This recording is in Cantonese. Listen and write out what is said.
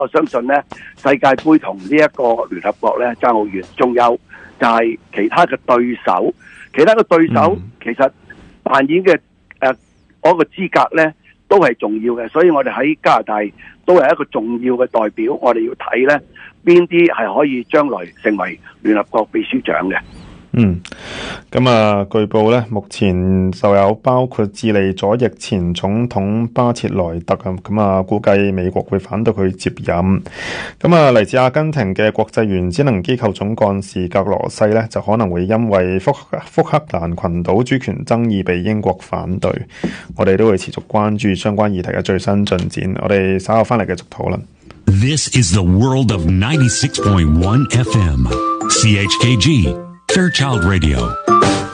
我相信咧世界盃同呢一個聯合國咧爭好遠，仲有就係其他嘅對手，其實扮演嘅嗰個資格咧都係重要嘅，所以我哋喺加拿大都係一個重要嘅代表，我哋要睇咧邊啲係可以將來成為聯合國秘書長嘅。 咁啊，據報咧，目前就有包括智利左翼前總統巴切萊特咁啊，估計美國會反對佢接任。咁啊，嚟自阿根廷嘅國際原子能機構總幹事格羅西咧，就可能會因為福克蘭群島主權爭議被英國反對。我哋都會持續關注相關議題嘅最新進展。我哋稍後翻嚟繼續討論。 This is the world of 96.1 FM CHKG Fairchild Radio.